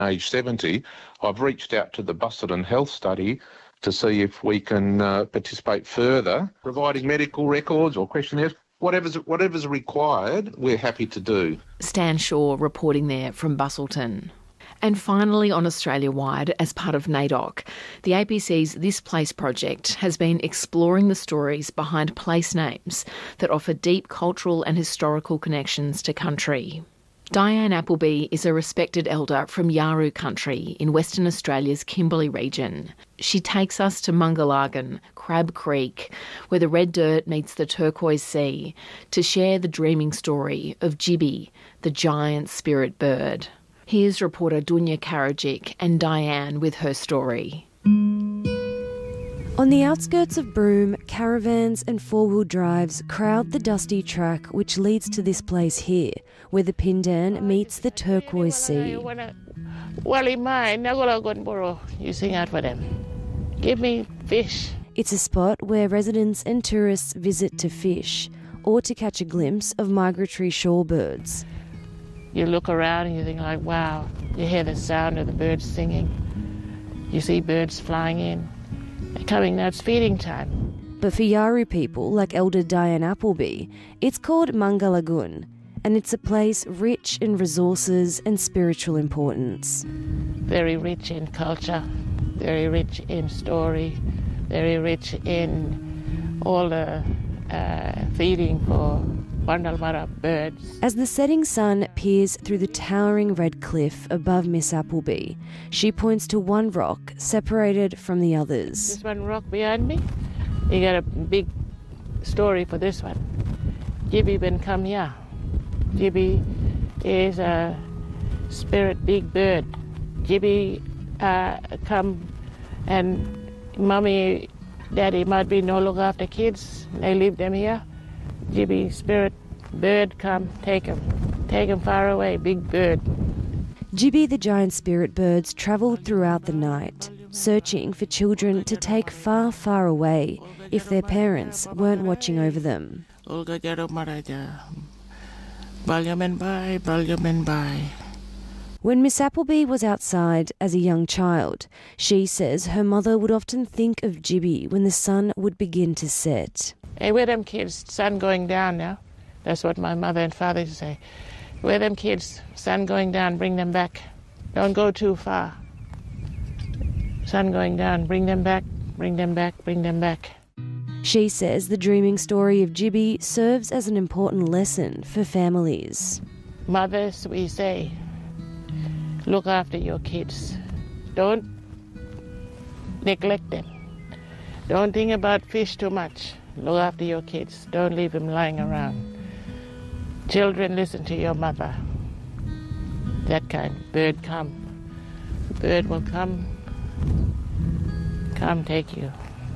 age 70, I've reached out to the Busselton Health Study to see if we can participate further, providing medical records or questionnaires. Whatever's required, we're happy to do. Stan Shaw reporting there from Busselton. And finally, on Australia-wide, as part of NAIDOC, the ABC's This Place project has been exploring the stories behind place names that offer deep cultural and historical connections to country. Diane Appleby is a respected elder from Yawuru country in Western Australia's Kimberley region. She takes us to Mungalagan, Crab Creek, where the red dirt meets the turquoise sea, to share the dreaming story of Jibby, the giant spirit bird. Here's reporter Dunya Karadzic and Diane with her story. On the outskirts of Broome, caravans and four-wheel drives crowd the dusty track which leads to this place here, where the Pindan meets the turquoise sea. You sing out for them. Give me fish. It's a spot where residents and tourists visit to fish or to catch a glimpse of migratory shorebirds. You look around and you think like, wow, you hear the sound of the birds singing. You see birds flying in. They're coming now, it's feeding time. But for Yawuru people like Elder Diane Appleby, it's called Mungalagun, and it's a place rich in resources and spiritual importance. Very rich in culture, very rich in story, very rich in all the feeding for Wandalmara birds. As the setting sun peers through the towering red cliff above Miss Appleby, she points to one rock separated from the others. This one rock behind me, you got a big story for this one. Jibby been come here. Jibby is a spirit big bird. Jibby come and mommy, daddy might be no look after kids. They leave them here. Jibby spirit bird come, take him far away, big bird. Jibby the giant spirit birds travelled throughout the night, searching for children to take far, far away if their parents weren't watching over them. When Miss Appleby was outside as a young child, she says her mother would often think of Jibby when the sun would begin to set. Hey, where them kids? Sun going down now. That's what my mother and father used to say. Where them kids? Sun going down, bring them back. Don't go too far. Sun going down, bring them back, bring them back, bring them back. She says the dreaming story of Jibby serves as an important lesson for families. Mothers, we say, look after your kids. Don't neglect them. Don't think about fish too much. Look after your kids. Don't leave them lying around. Children, listen to your mother. That kind. Bird come. Bird will come. Come take you.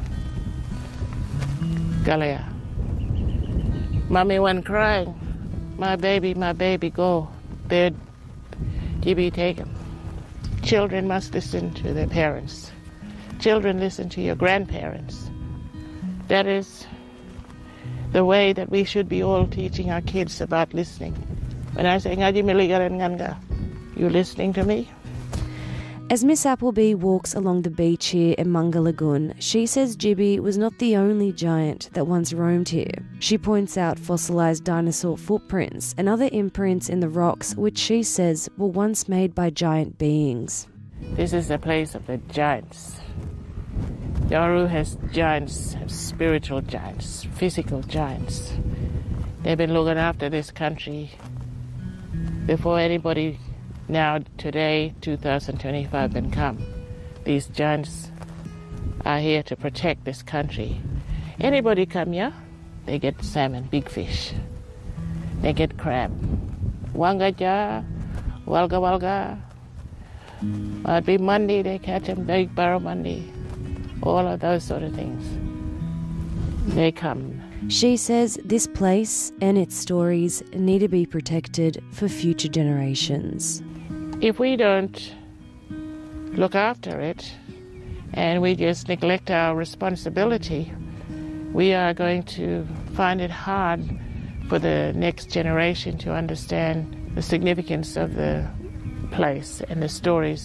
Galea. Mommy one crying. My baby, go. Bird, Jibby, take him. Children must listen to their parents. Children, listen to your grandparents. That is the way that we should be all teaching our kids about listening. When I say, you listening to me? As Miss Appleby walks along the beach here in Mungalagun, she says Jibby was not the only giant that once roamed here. She points out fossilised dinosaur footprints and other imprints in the rocks which she says were once made by giant beings. This is the place of the giants. Yawuru has giants, spiritual giants, physical giants. They've been looking after this country before anybody now, today, 2025, can come. These giants are here to protect this country. Anybody come here, they get salmon, big fish. They get crab. Wangaja, walga. Might be Monday, they catch them, big barramundi. All of those sort of things. They come. She says this place and its stories need to be protected for future generations. If we don't look after it and we just neglect our responsibility, we are going to find it hard for the next generation to understand the significance of the place and the stories